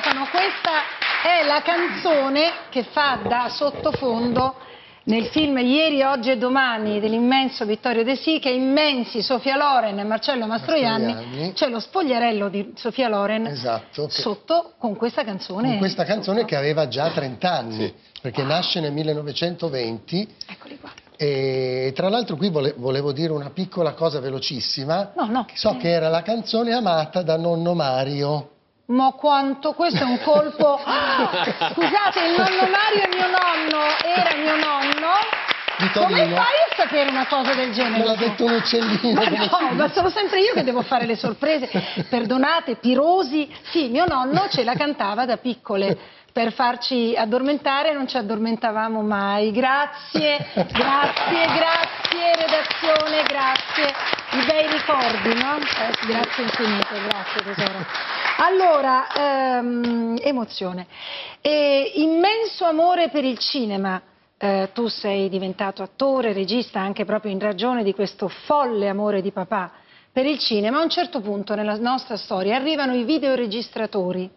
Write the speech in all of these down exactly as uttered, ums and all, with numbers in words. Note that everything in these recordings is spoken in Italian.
Stefano, questa è la canzone che fa da sottofondo nel film Ieri, Oggi e Domani dell'immenso Vittorio De Sica, immensi Sofia Loren e Marcello Mastroianni. C'è lo spogliarello di Sofia Loren, esatto, che... sotto con questa canzone. Con questa canzone sotto. Che aveva già trenta anni, sì, perché wow. nasce nel millenovecentoventi. Eccoli qua. E tra l'altro qui vole, volevo dire una piccola cosa velocissima. No, no. So che era la canzone amata da nonno Mario. Ma quanto, questo è un colpo... Scusate, il nonno Mario è mio nonno, era mio nonno. Come fai a sapere una cosa del genere? Me l'ha detto un uccellino. Ma no, ma sono sempre io che devo fare le sorprese. Perdonate, Pirosi. Sì, mio nonno ce la cantava da piccole per farci addormentare, non ci addormentavamo mai. Grazie, grazie, grazie redazione, grazie. I bei ricordi, no? Eh, grazie infinite, grazie tesoro. Allora, ehm, emozione. E, immenso amore per il cinema. Eh, tu sei diventato attore, regista, anche proprio in ragione di questo folle amore di papà per il cinema. A un certo punto nella nostra storia arrivano i videoregistratori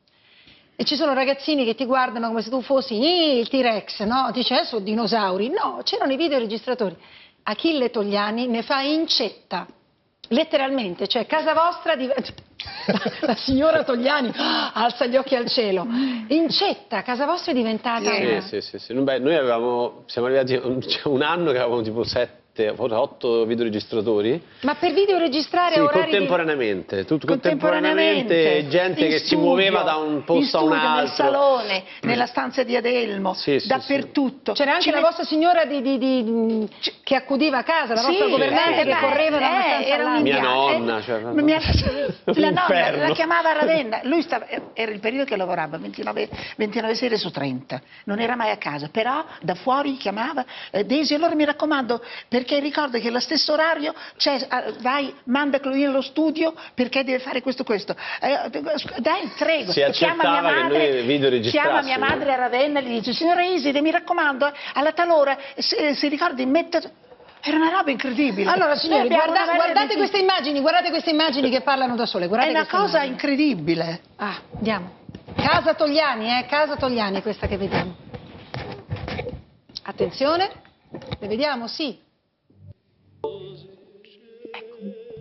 e ci sono ragazzini che ti guardano come se tu fossi il T-Rex, no? Dice, eh, sono dinosauri. No, c'erano i videoregistratori. Achille Togliani ne fa incetta, letteralmente, cioè casa vostra diventa... La signora Togliani alza gli occhi al cielo. Incetta, casa vostra è diventata... Sì, una... sì, sì, sì. Beh, noi avevamo, siamo arrivati un, cioè un anno che avevamo tipo sette, otto videoregistratori. Ma per video registrare sì, orari contemporaneamente, di... tutto contemporaneamente, gente che si muoveva da un posto a un altro. Nel salone, nella stanza di Adelmo, sì, sì, dappertutto. C'era anche Ci la met... vostra signora di, di, di, che accudiva a casa, la sì, vostra governante eh, che beh, correva da una stanza eh, all'altra. Mia nonna, cioè, eh, mia... la nonna la chiamava Ravenna. Lui stava... era il periodo che lavorava ventinove, ventinove sere su trenta, non era mai a casa, però da fuori chiamava eh, Desi, allora mi raccomando, perché ricorda che allo stesso orario c'è, vai, mandalo in allo studio perché deve fare questo questo. Eh, dai, prego. Si chiama mia madre, che chiama mia madre a Ravenna e gli dice, signora Iside, mi raccomando, alla talora, se, si ricordi, metta... Era una roba incredibile. Allora signori, guarda, guardate di... queste immagini, guardate queste immagini che parlano da sole. Guardate è una cosa immagini. incredibile. Ah, andiamo. Casa Togliani, eh, Casa Togliani questa che vediamo. Attenzione, le vediamo? Sì. Ecco.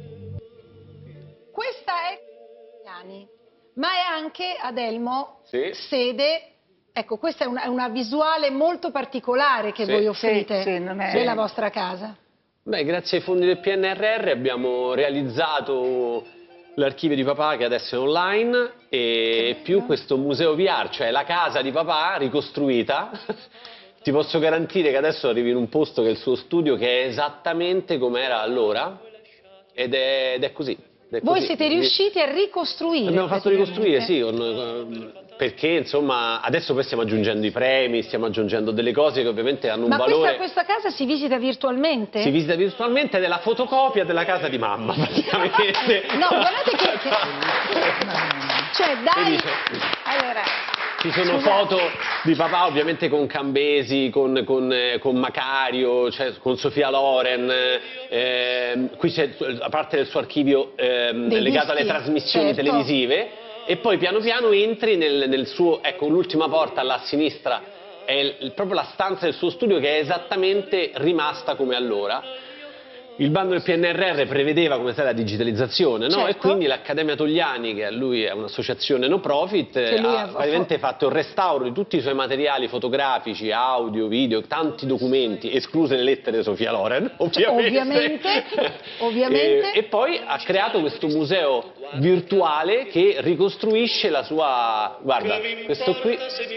Questa è Togliani, ma è anche Adelmo, sì, sede... Ecco, questa è una, è una visuale molto particolare che sì, voi offrite sì, sì, non è... della vostra casa. Beh, grazie ai fondi del P N R R abbiamo realizzato l'archivio di papà che adesso è online e più questo museo V R, cioè la casa di papà ricostruita. Ti posso garantire che adesso arrivi in un posto che è il suo studio, che è esattamente come era allora ed è, ed è così. Ed è voi così. Siete riusciti a ricostruire? Abbiamo fatto ricostruire, sì, con, perché insomma adesso poi stiamo aggiungendo i premi, stiamo aggiungendo delle cose che ovviamente hanno un Ma valore. Ma questa, questa casa si visita virtualmente? Si visita virtualmente ed è la fotocopia della casa di mamma, praticamente. No, guardate che... che... Cioè, dai... Allora... Ci sono Scusate. foto di papà ovviamente con Cambesi, con, con, con Macario, cioè, con Sofia Loren, eh, qui c'è la parte del suo archivio eh, legato alle trasmissioni certo. televisive e poi piano piano entri nel, nel suo, ecco l'ultima porta là a sinistra è il, proprio la stanza del suo studio che è esattamente rimasta come allora. Il bando del P N R R prevedeva come sai la digitalizzazione, no? Certo. E quindi l'Accademia Togliani, che a lui è un'associazione no profit, ha, ha praticamente fatto il restauro di tutti i suoi materiali fotografici, audio, video, tanti documenti, escluse le lettere di Sofia Loren, ovviamente. Ovviamente, ovviamente. E, e poi ha creato questo museo virtuale che ricostruisce la sua... Guarda, questo qui...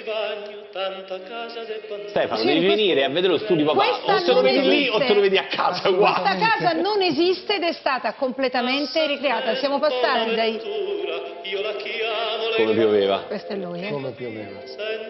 Stefano, sì, devi questo... venire a vedere lo studio papà, o se lo vedi lì o te lo vedi a casa uguale. Questa casa non esiste ed è stata completamente ricreata, siamo passati dai... Come pioveva. Questo è lui, eh? Come pioveva.